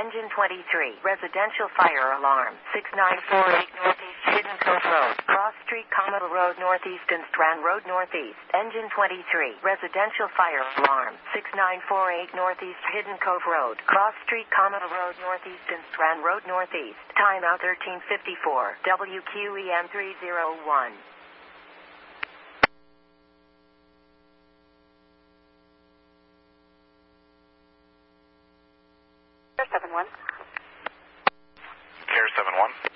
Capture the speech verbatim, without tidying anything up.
Engine twenty-three, residential fire alarm, six nine four eight Northeast Hidden Cove Road, Cross Street, Commodore Road Northeast and Strand Road Northeast. Engine twenty-three, residential fire alarm, six nine four eight Northeast Hidden Cove Road, Cross Street, Commodore Road Northeast and Strand Road Northeast. Timeout thirteen fifty-four, W Q E M three oh one. seven one. Care seven one.